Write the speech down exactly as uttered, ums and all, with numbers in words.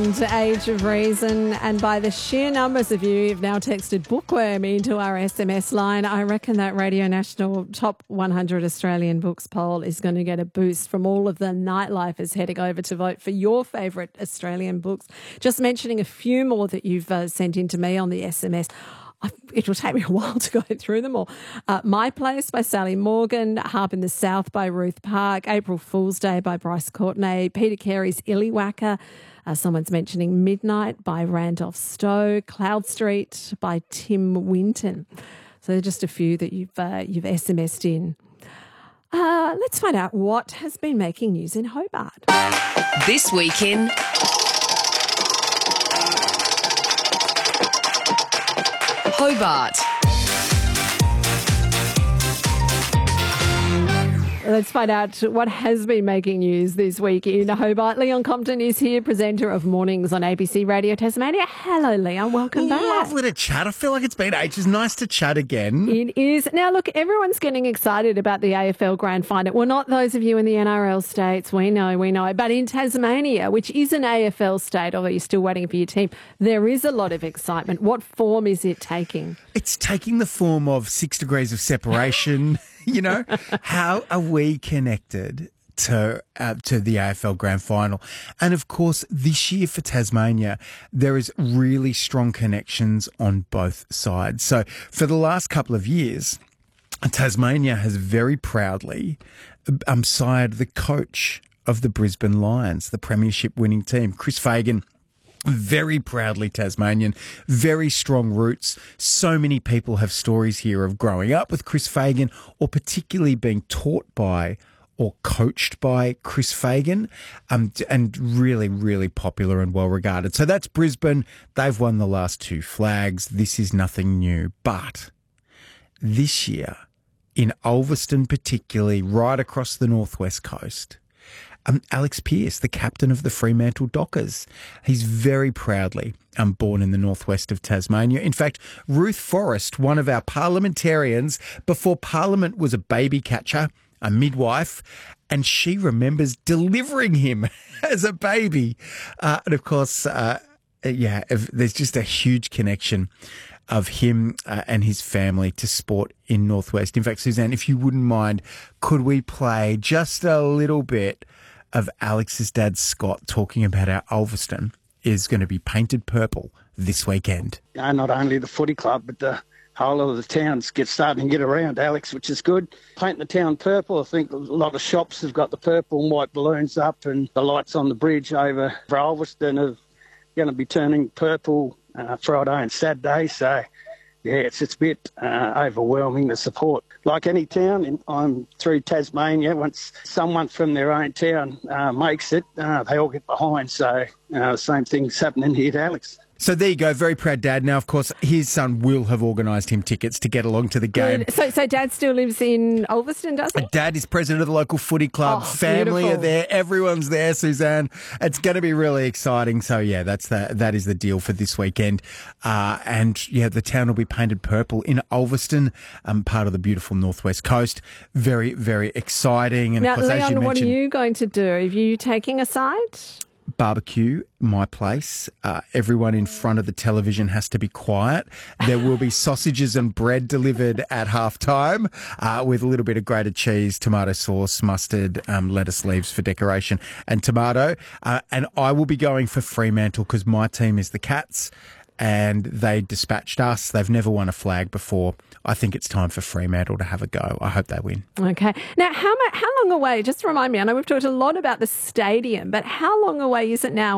and Age of Reason, and by the sheer numbers of you who've now texted Bookworm into our S M S line, I reckon that Radio National Top one hundred Australian Books poll is going to get a boost from all of the nightlifers heading over to vote for your favourite Australian books. Just mentioning a few more that you've uh, sent in to me on the S M S. It will take me a while to go through them all. Uh, My Place by Sally Morgan, Harp in the South by Ruth Park, April Fool's Day by Bryce Courtenay, Peter Carey's Illywacker, uh, someone's mentioning Midnight by Randolph Stowe, Cloud Street by Tim Winton. So they're just a few that you've uh, you've S M S'd in. Uh, let's find out what has been making news in Hobart. This week in Hobart. Let's find out what has been making news this week in Hobart. Leon Compton is here, presenter of Mornings on A B C Radio Tasmania. Hello, Leon. Welcome back. Lovely to chat. I feel like it's been ages. Nice to chat again. It is. Now, look, everyone's getting excited about the A F L Grand Final. Well, not those of you in the N R L states. We know, we know. But in Tasmania, which is an A F L state, although you're still waiting for your team, there is a lot of excitement. What form is it taking? It's taking the form of six degrees of separation. You know, how are we connected to uh, to the A F L Grand Final? And of course, this year for Tasmania, there is really strong connections on both sides. So for the last couple of years, Tasmania has very proudly um, sired the coach of the Brisbane Lions, the premiership winning team, Chris Fagan. Very proudly Tasmanian, very strong roots. So many people have stories here of growing up with Chris Fagan or particularly being taught by or coached by Chris Fagan, um, and really, really popular and well regarded. So that's Brisbane. They've won the last two flags. This is nothing new. But this year, in Ulverstone particularly, right across the northwest coast, Um, Alex Pearce, the captain of the Fremantle Dockers. He's very proudly um, born in the northwest of Tasmania. In fact, Ruth Forrest, one of our parliamentarians, before Parliament was a baby catcher, a midwife, and she remembers delivering him as a baby. Uh, and of course, uh, yeah, there's just a huge connection of him uh, and his family to sport in Northwest. In fact, Suzanne, if you wouldn't mind, could we play just a little bit of Alex's dad, Scott, talking about how Ulverstone is going to be painted purple this weekend? Uh, not only the footy club, but the whole of the towns get starting to get around, Alex, which is good. Painting the town purple, I think a lot of shops have got the purple and white balloons up, and the lights on the bridge over Ulverstone are going to be turning purple uh, Friday and Saturday. So, yeah, it's, it's a bit uh, overwhelming, the support. Like any town, I'm through Tasmania. Once someone from their own town uh, makes it, uh, they all get behind. So uh, the same thing's happening here to Alex. So there you go, very proud dad. Now, of course, his son will have organised him tickets to get along to the game. Good. So, so Dad still lives in Ulverstone, does he? Dad is president of the local footy club. Oh, Family beautiful. are there. Everyone's there, Suzanne. It's going to be really exciting. So, yeah, that's the, that is the deal for this weekend. Uh, and, yeah, the town will be painted purple in Ulverstone, um, part of the beautiful northwest coast. Very, very exciting. And Now, of course, Leon, as you what are mentioned, you going to do? Are you taking a side? barbecue, My Place. Uh, everyone in front of the television has to be quiet. There will be sausages and bread delivered at half time uh, with a little bit of grated cheese, tomato sauce, mustard, um, lettuce leaves for decoration, and tomato. Uh, and I will be going for Fremantle because my team is the Cats and they dispatched us. They've never won a flag before. I think it's time for Fremantle to have a go. I hope they win. Okay. Now, how, how long away, just remind me, I know we've talked a lot about the stadium, but how long away is it now